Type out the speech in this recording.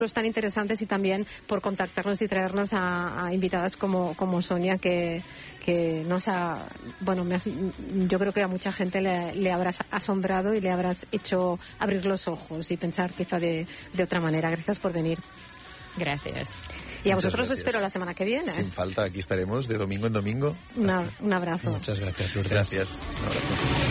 tan interesantes y también por contactarnos y traernos a invitadas como Sonia, que nos ha, bueno, yo creo que a mucha gente le habrás asombrado y le habrás hecho abrir los ojos y pensar quizá de otra manera. Gracias por venir. Gracias. Y a vosotros os espero la semana que viene. Sin falta, aquí estaremos de domingo en domingo. Un abrazo. Muchas gracias, Lourdes. Gracias. Un abrazo.